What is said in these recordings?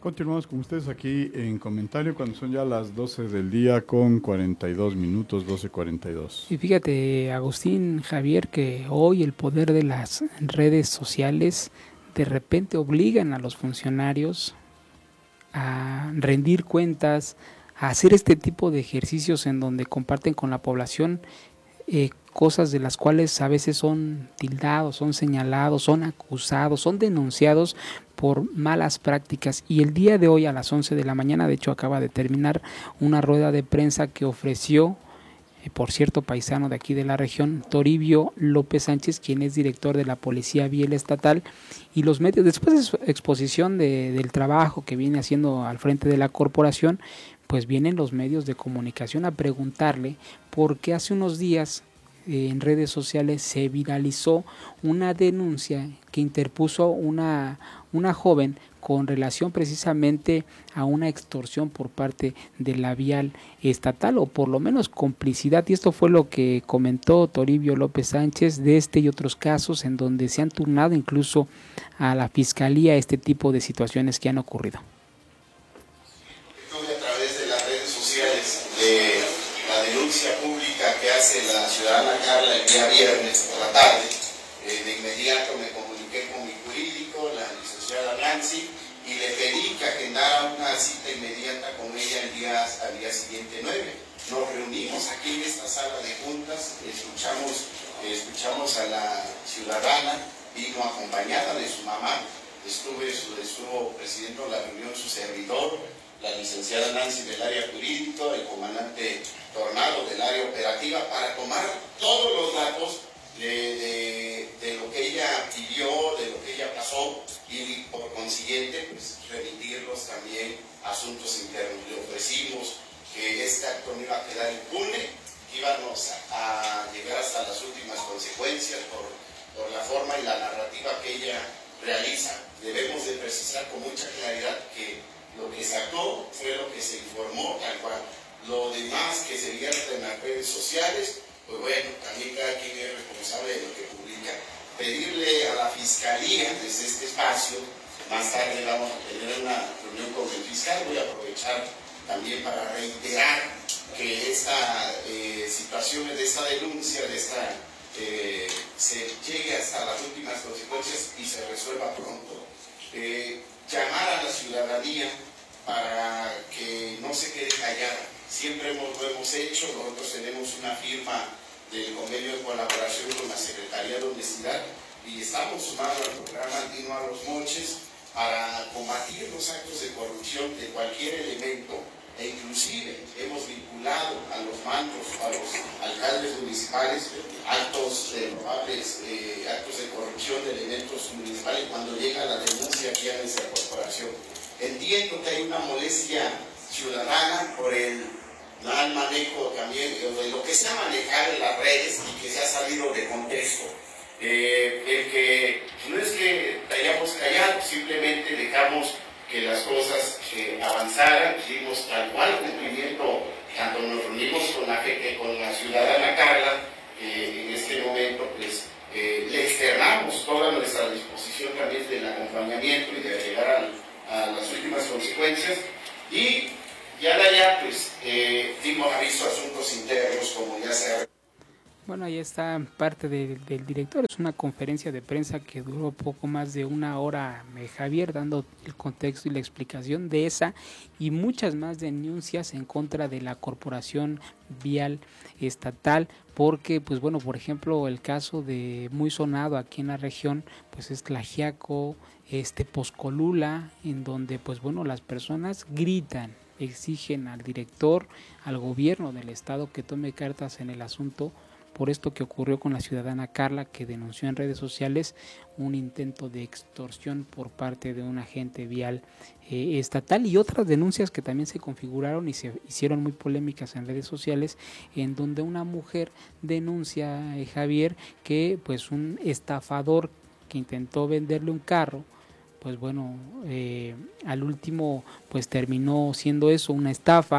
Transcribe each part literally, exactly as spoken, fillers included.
Continuamos con ustedes aquí en comentario cuando son ya las doce del día con cuarenta y dos minutos, doce cuarenta y dos. Y fíjate, Agustín, Javier, que hoy el poder de las redes sociales de repente obligan a los funcionarios a rendir cuentas, a hacer este tipo de ejercicios en donde comparten con la población eh, cosas de las cuales a veces son tildados, son señalados, son acusados, son denunciados por malas prácticas. Y el día de hoy a las once de la mañana, de hecho acaba de terminar una rueda de prensa que ofreció, eh, por cierto, paisano de aquí de la región, Toribio López Sánchez, quien es director de la Policía Vial Estatal, y los medios, después de su exposición de, del trabajo que viene haciendo al frente de la corporación, pues vienen los medios de comunicación a preguntarle por qué hace unos días eh, en redes sociales se viralizó una denuncia que interpuso una, una joven con relación precisamente a una extorsión por parte de la vial estatal, o por lo menos complicidad, y esto fue lo que comentó Toribio López Sánchez de este y otros casos en donde se han turnado incluso a la fiscalía este tipo de situaciones que han ocurrido. De la denuncia pública que hace la ciudadana Carla el día viernes por la tarde, eh, de inmediato me comuniqué con mi jurídico, la licenciada Nancy, y le pedí que agendara una cita inmediata con ella el día, al día siguiente nueve. Nos reunimos aquí en esta sala de juntas, escuchamos, eh, escuchamos a la ciudadana, vino acompañada de su mamá, estuve, estuvo presidiendo la reunión su servidor, la licenciada Nancy del área jurídico, el comandante Tornado del área operativa, para tomar todos los datos de, de, de lo que ella pidió, de lo que ella pasó, y por consiguiente pues remitirlos también a asuntos internos. Le ofrecimos que este acto no iba a quedar impune, que íbamos a, a llegar hasta las últimas consecuencias por, por la forma y la narrativa que ella realiza. Debemos de precisar con mucha claridad que lo que sacó fue lo que se informó tal cual. Lo demás que se vierte en las redes sociales, pues bueno, también cada quien es responsable de lo que publica. Pedirle a la Fiscalía desde este espacio, más tarde vamos a tener una reunión con el fiscal, voy a aprovechar también para reiterar que esta eh, situación de esta denuncia, de esta, eh, se llegue hasta las últimas consecuencias y se resuelva pronto. Eh, llamar a la ciudadanía para que no se quede callada. Siempre hemos, lo hemos hecho, nosotros tenemos una firma del convenio de colaboración con la Secretaría de Honestidad y estamos sumados al programa Andino a los Moches para combatir los actos de corrupción de cualquier elemento, e inclusive hemos vinculado a los mandos, a los alcaldes municipales, actos de probables eh, actos de corrupción de elementos municipales cuando llega la denuncia aquí a nuestra corporación. Entiendo que hay una molestia ciudadana por el mal manejo también de lo que se ha manejado en las redes y que se ha salido de contexto. Eh, el que no es que hayamos callado, simplemente dejamos que las cosas eh, avanzaran, dimos tal cual cumplimiento, tanto nos reunimos con la, con la ciudadana Carla, eh, en este momento pues eh, le externamos toda nuestra disposición también del acompañamiento y de llegar al a las últimas consecuencias, y ya de allá pues eh, dimos aviso a asuntos internos como ya se ha... Bueno, ahí está parte de, del director, es una conferencia de prensa que duró poco más de una hora, eh, Javier, dando el contexto y la explicación de esa y muchas más denuncias en contra de la Corporación Vial Estatal, porque, pues bueno, por ejemplo, el caso de muy sonado aquí en la región, pues es Tlaxiaco, este Poscolula, en donde, pues bueno, las personas gritan, exigen al director, al gobierno del estado que tome cartas en el asunto, por esto que ocurrió con la ciudadana Carla, que denunció en redes sociales un intento de extorsión por parte de un agente vial eh, estatal, y otras denuncias que también se configuraron y se hicieron muy polémicas en redes sociales, en donde una mujer denuncia, eh, Javier, que pues un estafador que intentó venderle un carro, pues bueno, eh, al último pues terminó siendo eso, una estafa,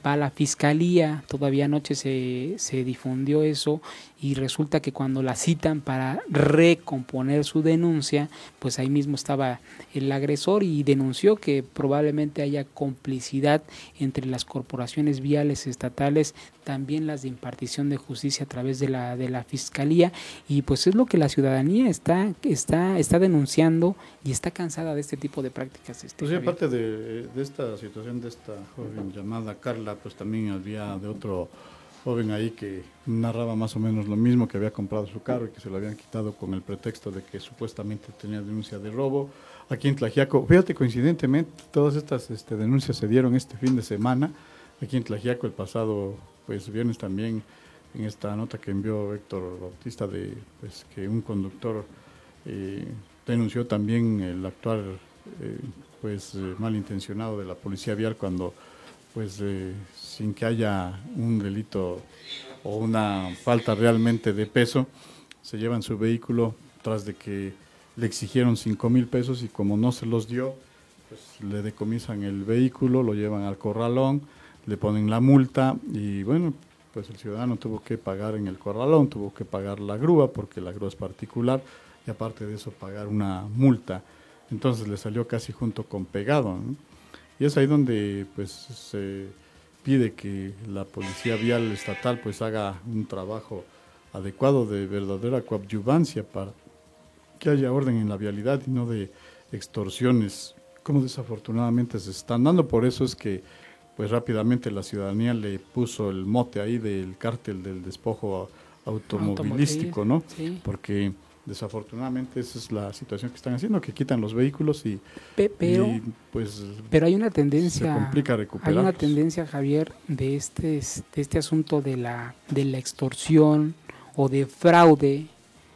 va a la fiscalía, todavía anoche se, se difundió eso, y resulta que cuando la citan para recomponer su denuncia, pues ahí mismo estaba el agresor y denunció que probablemente haya complicidad entre las corporaciones viales estatales, también las de impartición de justicia a través de la de la fiscalía, y pues es lo que la ciudadanía está está está denunciando y está cansada de este tipo de prácticas. Este, pues sí, aparte de, de esta situación de esta joven llamada Carla, pues también había de otro joven ahí que narraba más o menos lo mismo, que había comprado su carro y que se lo habían quitado con el pretexto de que supuestamente tenía denuncia de robo aquí en Tlaxiaco. Fíjate, coincidentemente, todas estas este, denuncias se dieron este fin de semana aquí en Tlaxiaco, el pasado pues viernes también, en esta nota que envió Héctor Bautista de pues que un conductor eh, denunció también el actuar eh, pues eh, malintencionado de la policía vial cuando pues eh, sin que haya un delito o una falta realmente de peso, se llevan su vehículo tras de que le exigieron cinco mil pesos y como no se los dio, pues le decomisan el vehículo, lo llevan al corralón, le ponen la multa y bueno, pues el ciudadano tuvo que pagar en el corralón, tuvo que pagar la grúa porque la grúa es particular y aparte de eso pagar una multa. Entonces le salió casi junto con pegado, ¿no? Y es ahí donde pues se pide que la policía vial estatal pues haga un trabajo adecuado de verdadera coadyuvancia para que haya orden en la vialidad y no de extorsiones como desafortunadamente se están dando. Por eso es que pues rápidamente la ciudadanía le puso el mote ahí del cártel del despojo automovilístico, ¿no? Sí. Porque desafortunadamente esa es la situación que están haciendo, que quitan los vehículos y, Pe pero, y pues pero hay una tendencia, se complica recuperarlos. Hay una tendencia, Javier, de este, de este asunto de la, de la extorsión o de fraude,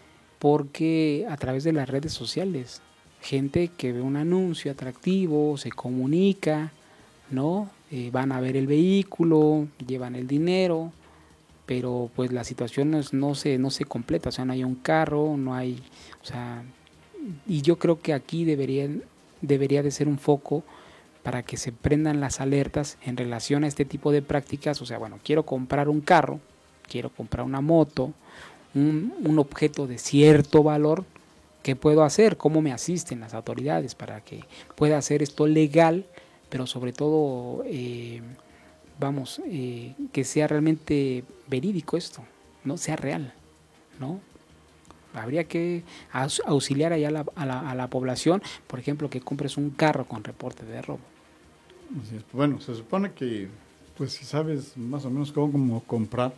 porque a través de las redes sociales, gente que ve un anuncio atractivo, se comunica, ¿no? Eh, van a ver el vehículo, llevan el dinero, pero pues la situación no, es, no, se, no se completa, o sea, no hay un carro, no hay, o sea, y yo creo que aquí deberían, debería de ser un foco para que se prendan las alertas en relación a este tipo de prácticas. O sea, bueno, quiero comprar un carro, quiero comprar una moto, un, un objeto de cierto valor, ¿qué puedo hacer? ¿Cómo me asisten las autoridades para que pueda hacer esto legal, pero sobre todo, eh, vamos, eh, que sea realmente verídico esto, no sea real, ¿no? Habría que auxiliar allá a la, a, la, a la población, por ejemplo, que compres un carro con reporte de robo. Así es. Bueno, se supone que, pues si sabes más o menos cómo, cómo comprar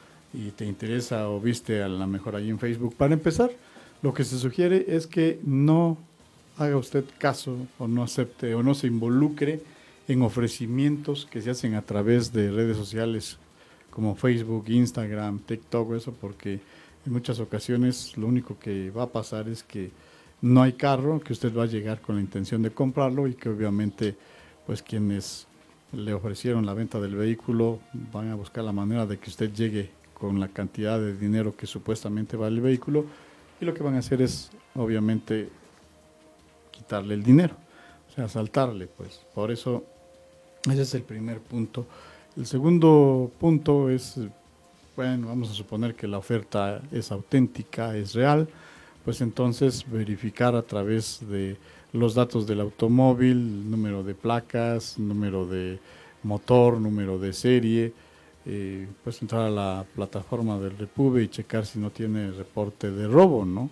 y te interesa o viste a lo mejor ahí en Facebook, para empezar, lo que se sugiere es que no haga usted caso o no acepte o no se involucre en ofrecimientos que se hacen a través de redes sociales como Facebook, Instagram, TikTok, eso, porque en muchas ocasiones lo único que va a pasar es que no hay carro, que usted va a llegar con la intención de comprarlo y que obviamente pues quienes le ofrecieron la venta del vehículo van a buscar la manera de que usted llegue con la cantidad de dinero que supuestamente vale el vehículo y lo que van a hacer es obviamente quitarle el dinero, o sea, asaltarle, pues. Por eso ese es el primer punto. El segundo punto es, bueno, vamos a suponer que la oferta es auténtica, es real, pues entonces verificar a través de los datos del automóvil, número de placas, número de motor, número de serie, eh, pues entrar a la plataforma del Repube y checar si no tiene reporte de robo, ¿no?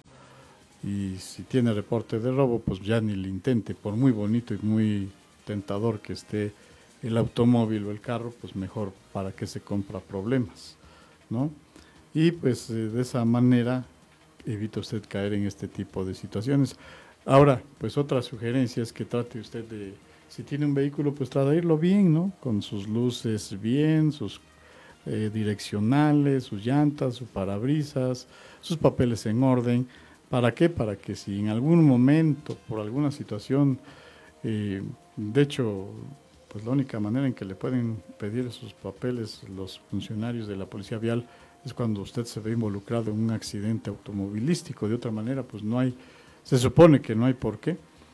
Y si tiene reporte de robo, pues ya ni le intente, por muy bonito y muy tentador que esté el automóvil o el carro, pues mejor para que se compra problemas, ¿no? Y pues eh, de esa manera evita usted caer en este tipo de situaciones. Ahora, pues otra sugerencia es que trate usted de, si tiene un vehículo, pues trate de irlo bien, ¿no? Con sus luces bien, sus eh, direccionales, sus llantas, sus parabrisas, sus papeles en orden. ¿Para qué? Para que si en algún momento, por alguna situación, eh, de hecho, pues la única manera en que le pueden pedir sus papeles los funcionarios de la policía vial es cuando usted se ve involucrado en un accidente automovilístico. De otra manera, pues no hay, se supone que no hay por qué.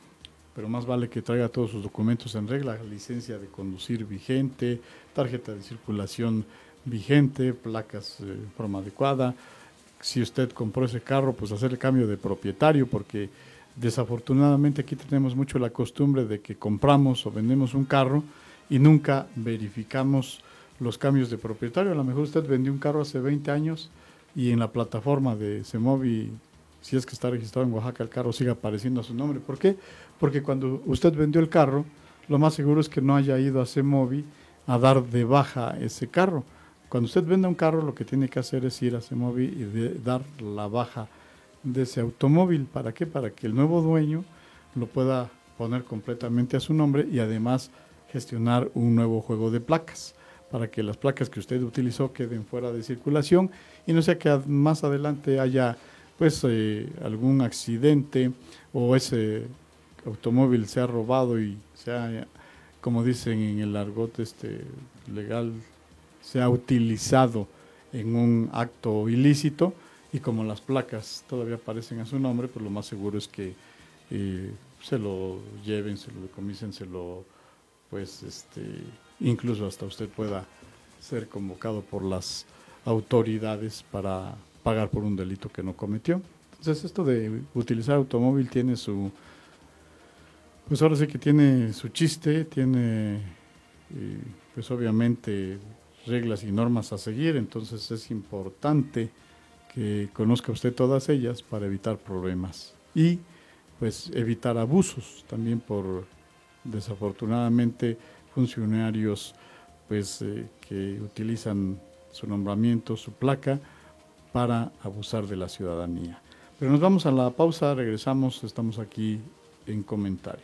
pero más vale que traiga todos sus documentos en regla, licencia de conducir vigente, tarjeta de circulación vigente, placas de forma adecuada. Si usted compró ese carro, pues hacer el cambio de propietario, porque desafortunadamente aquí tenemos mucho la costumbre de que compramos o vendemos un carro y nunca verificamos los cambios de propietario. A lo mejor usted vendió un carro hace veinte años y en la plataforma de Semovi, si es que está registrado en Oaxaca, el carro sigue apareciendo a su nombre. ¿Por qué? Porque cuando usted vendió el carro, lo más seguro es que no haya ido a Semovi a dar de baja ese carro. Cuando usted venda un carro, lo que tiene que hacer es ir a Semovi y de, dar la baja de ese automóvil. ¿Para qué? Para que el nuevo dueño lo pueda poner completamente a su nombre y además gestionar un nuevo juego de placas, para que las placas que usted utilizó queden fuera de circulación y no sea que más adelante haya pues eh, algún accidente o ese automóvil sea robado y sea, como dicen en el argot este legal, sea utilizado en un acto ilícito, y como las placas todavía aparecen a su nombre, pues lo más seguro es que eh, se lo lleven, se lo decomisen, se lo, pues este, incluso hasta usted pueda ser convocado por las autoridades para pagar por un delito que no cometió. Entonces esto de utilizar automóvil tiene su, pues ahora sí que tiene su chiste, tiene eh, pues obviamente reglas y normas a seguir, entonces es importante que conozca usted todas ellas para evitar problemas y pues evitar abusos también por desafortunadamente funcionarios pues eh, que utilizan su nombramiento, su placa para abusar de la ciudadanía. Pero nos vamos a la pausa, regresamos, estamos aquí en comentario.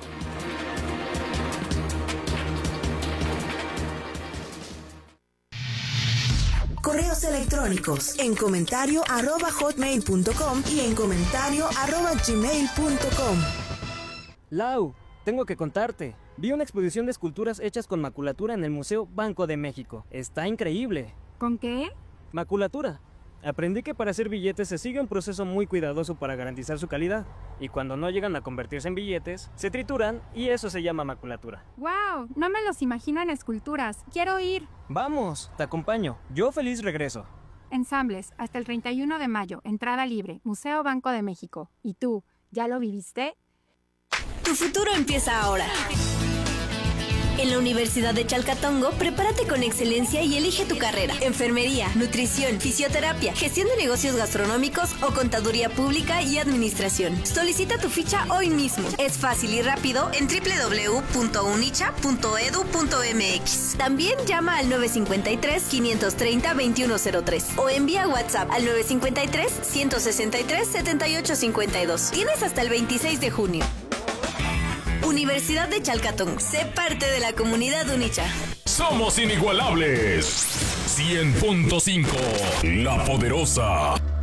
Correos electrónicos en comentario arroba hotmail punto com y en comentario arroba gmail punto com. Lau, tengo que contarte. Vi una exposición de esculturas hechas con maculatura en el Museo Banco de México. Está increíble. ¿Con qué? Maculatura. Aprendí que para hacer billetes se sigue un proceso muy cuidadoso para garantizar su calidad. Y cuando no llegan a convertirse en billetes, se trituran y eso se llama maculatura. ¡Wow! No me los imagino en esculturas. ¡Quiero ir! ¡Vamos! Te acompaño. Yo feliz regreso. Ensambles, hasta el treinta y uno de mayo. Entrada libre. Museo Banco de México. ¿Y tú? ¿Ya lo viviste? Tu futuro empieza ahora. En la Universidad de Chalcatongo, prepárate con excelencia y elige tu carrera. Enfermería, nutrición, fisioterapia, gestión de negocios gastronómicos o contaduría pública y administración. Solicita tu ficha hoy mismo. Es fácil y rápido en doble u doble u doble u punto unicha punto edu punto eme equis. También llama al nueve cinco tres, cinco tres cero, dos uno cero tres o envía WhatsApp al nueve cinco tres, uno seis tres, siete ocho cinco dos. Tienes hasta el veintiséis de junio. Universidad de Chalcatongo. Sé parte de la comunidad Unicha. Somos inigualables. cien punto cinco. La Poderosa.